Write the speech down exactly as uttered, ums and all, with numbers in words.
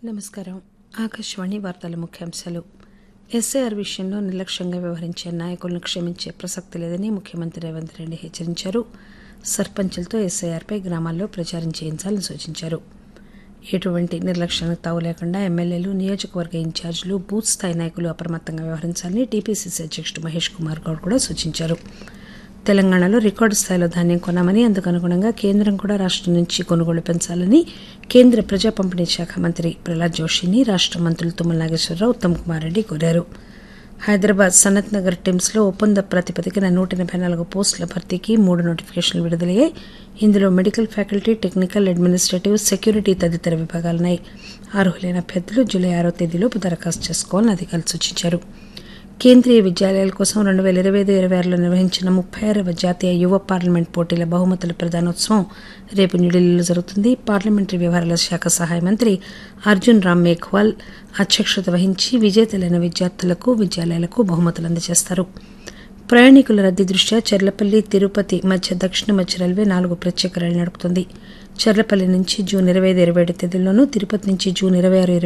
నమస్కారం. ఆకాశవాణి వార్తల ముఖ్యాంశాలు. ఎస్ఐఆర్ విషయంలో నిర్లక్ష్యంగా వ్యవహరించే నాయకులను క్షమించే ప్రసక్తి లేదని ముఖ్యమంత్రి రేవంత్ రెడ్డి హెచ్చరించారు. సర్పంచులతో ఎస్ఐఆర్పై గ్రామాల్లో ప్రచారం చేయించాలని సూచించారు. ఎటువంటి నిర్లక్ష్యానికి తావు లేకుండా ఎమ్మెల్యేలు, నియోజకవర్గ ఇన్ఛార్జీలు, బూత్ స్థాయి నాయకులు అప్రమత్తంగా వ్యవహరించాలని టీపీసీసీ అధ్యక్షుడు మహేష్ కుమార్ గౌడ్ కూడా సూచించారు. తెలంగాణలో రికార్డు స్థాయిలో ధాన్యం కొన్నామని, అందుకు అనుగుణంగా కేంద్రం కూడా రాష్టం నుంచి కొనుగోళ్లు పెంచాలని కేంద్ర ప్రజా పంపిణీ శాఖ మంత్రి ప్రహ్లాద్ జోషిని రాష్ట మంత్రులు తుమ్మల నాగేశ్వరరావు, ఉత్తమ్ కుమార్ రెడ్డి కోరారు. హైదరాబాద్ సనత్ నగర్ టిమ్స్ లో ఒప్పంద ప్రాతిపదికన నూట ఎనబై నాలుగు పోస్టుల భర్తీకి మూడు నోటిఫికేషన్లు విడుదలయ్యాయి. ఇందులో medical faculty, technical, administrative, security తదితర విభాగాలున్నాయి. అర్హులైన అభ్యర్థులు జూలై ఆరో తేదీలోపు దరఖాస్తు చేసుకోవాలని అధికారులు సూచించారు. కేంద్రీయ విద్యాలయాల కోసం రెండు పేల ఇరవై ఐదు ఇరవై ఆరులో నిర్వహించిన ముప్పై ఆరవ జాతీయ యువ పార్లమెంట్ పోటీల బహుమతుల ప్రదానోత్సవం రేపు న్యూఢిల్లీలో జరుగుతుంది. పార్లమెంటరీ వ్యవహారాల శాఖ సహాయ మంత్రి అర్జున్ రామ్ మేఘ్వాల్ అధ్యక్షత వహించి విజేతలైన విద్యార్థులకు, విద్యాలయాలకు బహుమతులు అందజేస్తారు. ప్రయాణికుల రద్దీ దృష్ట్యా చర్లపల్లి, తిరుపతి మధ్య దక్షిణ మధ్య రైల్వే నాలుగు ప్రత్యేక రైళ్లు నడుపుతుంది. చర్లపల్లి నుంచి జూన్ ఇరవై ఐదు ఇరవై ఏడు తేదీల్లోనూ, తిరుపతి నుంచి జూన్ ఇరవై ఆరు